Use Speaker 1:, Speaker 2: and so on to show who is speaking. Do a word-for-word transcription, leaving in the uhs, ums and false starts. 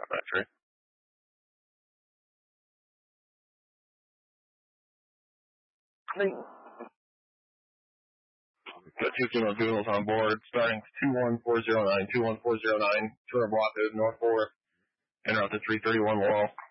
Speaker 1: That's right. Got two female juveniles on board, starting two one four zero nine, two one four zero nine, two hundred block is North four, and out to three thirty-one wall.